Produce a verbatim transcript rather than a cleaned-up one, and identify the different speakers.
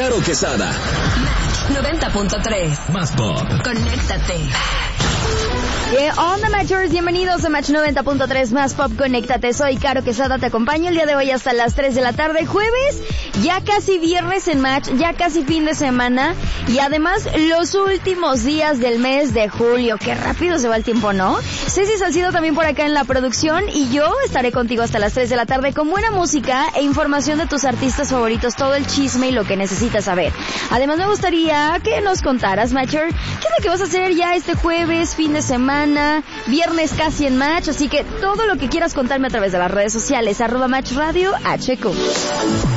Speaker 1: Caro Quesada.
Speaker 2: Match noventa punto tres.
Speaker 1: Más pop.
Speaker 2: Conéctate.
Speaker 3: ¿Qué onda, Matchers? Bienvenidos a Match noventa punto tres Más Pop, conéctate. Soy Caro Quesada, te acompaño el día de hoy hasta las tres de la tarde. Jueves, ya casi viernes en Match, ya casi fin de semana. Y además, los últimos días del mes de julio. Qué rápido se va el tiempo, ¿no? Ceci Salcido también por acá en la producción. Y yo estaré contigo hasta las tres de la tarde con buena música e información de tus artistas favoritos. Todo el chisme y lo que necesitas saber. Además, me gustaría que nos contaras, Matcher, ¿qué es lo que vas a hacer ya este jueves, fin de semana? Viernes casi en Match, así que todo lo que quieras contarme a través de las redes sociales, arroba Match Radio H Q.